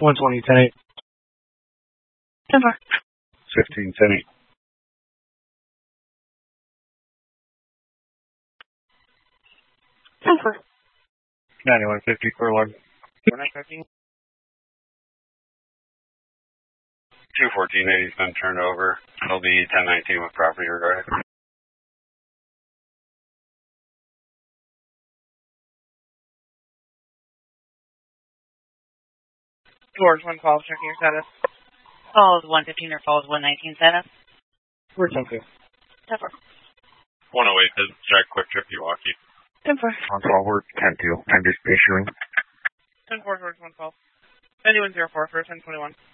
120, 10-8. 10-4. 15, 10-8. 10-4. 9150 for log. 4915. 21480's been turned over. It'll be 1019 with property regarded. George, 1 call, checking your status. Falls 115 or falls 119 status? We're 10-2. 10-4. 108 is Jack Quick Trip Milwaukee. 10-4. On forward, 10-2. I'm just issuing. 10-4, George, 1 call. 9104 for 1021.